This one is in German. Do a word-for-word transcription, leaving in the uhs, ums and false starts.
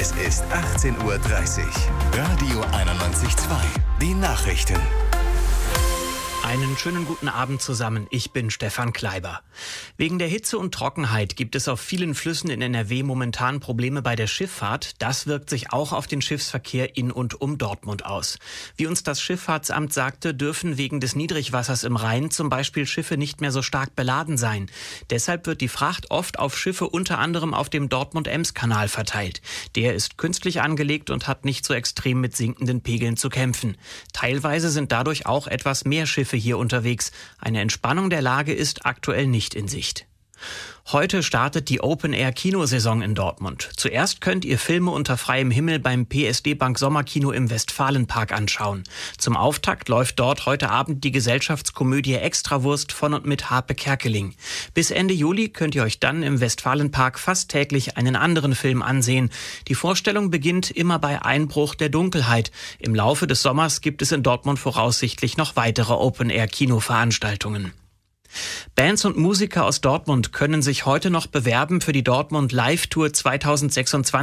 Es ist achtzehn Uhr dreißig. Radio einundneunzig Komma zwei. Die Nachrichten. Einen schönen guten Abend zusammen. Ich bin Stefan Kleiber. Wegen der Hitze und Trockenheit gibt es auf vielen Flüssen in N R W momentan Probleme bei der Schifffahrt. Das wirkt sich auch auf den Schiffsverkehr in und um Dortmund aus. Wie uns das Schifffahrtsamt sagte, dürfen wegen des Niedrigwassers im Rhein zum Beispiel Schiffe nicht mehr so stark beladen sein. Deshalb wird die Fracht oft auf Schiffe unter anderem auf dem Dortmund-Ems-Kanal verteilt. Der ist künstlich angelegt und hat nicht so extrem mit sinkenden Pegeln zu kämpfen. Teilweise sind dadurch auch etwas mehr Schiffe hier unterwegs. Eine Entspannung der Lage ist aktuell nicht in Sicht. Heute startet die Open-Air-Kinosaison in Dortmund. Zuerst könnt ihr Filme unter freiem Himmel beim P S D Bank Sommerkino im Westfalenpark anschauen. Zum Auftakt läuft dort heute Abend die Gesellschaftskomödie Extrawurst von und mit Harpe Kerkeling. Bis Ende Juli könnt ihr euch dann im Westfalenpark fast täglich einen anderen Film ansehen. Die Vorstellung beginnt immer bei Einbruch der Dunkelheit. Im Laufe des Sommers gibt es in Dortmund voraussichtlich noch weitere Open-Air-Kinoveranstaltungen. Bands und Musiker aus Dortmund können sich heute noch bewerben für die Dortmund Live Tour zwanzig sechsundzwanzig.